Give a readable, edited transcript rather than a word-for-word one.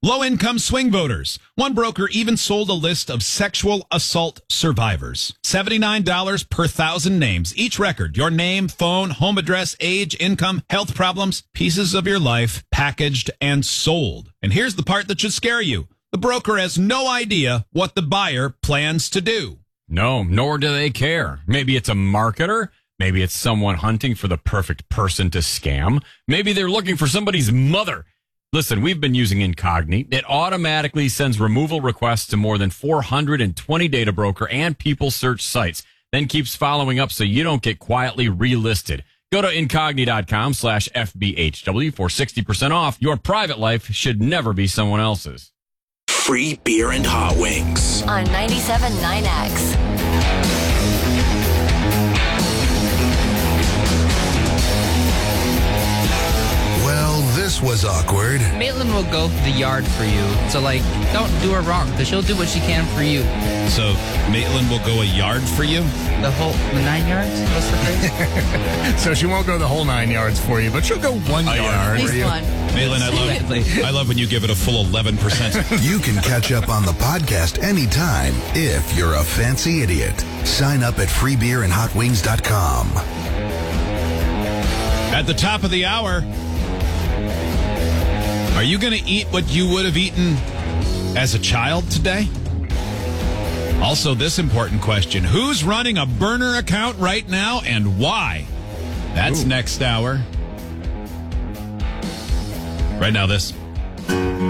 Low-income swing voters. One broker even sold a list of sexual assault survivors. $79 per 1,000 names. Each record, your name, phone, home address, age, income, health problems, pieces of your life, packaged and sold. And here's the part that should scare you. The broker has no idea what the buyer plans to do. No, nor do they care. Maybe it's a marketer. Maybe it's someone hunting for the perfect person to scam. Maybe they're looking for somebody's mother. Listen, we've been using Incognito. It automatically sends removal requests to more than 420 data broker and people search sites, then keeps following up so you don't get quietly relisted. Go to Incogni.com/FBHW for 60% off. Your private life should never be someone else's. Free beer and hot wings. On 97.9X. This was awkward. Maitland will go the yard for you. So, don't do her wrong, because she'll do what she can for you. So, Maitland will go a yard for you? The 9 yards? What's the phrase? So she won't go the whole 9 yards for you, but she'll go 1 yard for you. Maitland, I love when you give it a full 11%. You can catch up on the podcast anytime if you're a fancy idiot. Sign up at freebeerandhotwings.com. At the top of the hour, are you going to eat what you would have eaten as a child today? Also, this important question. Who's running a burner account right now and why? That's next hour. Right now, this.